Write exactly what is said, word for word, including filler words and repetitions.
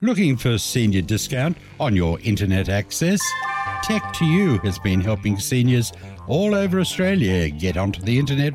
Looking for senior discount on your internet access? Tech to You has been helping seniors all over Australia get onto the internet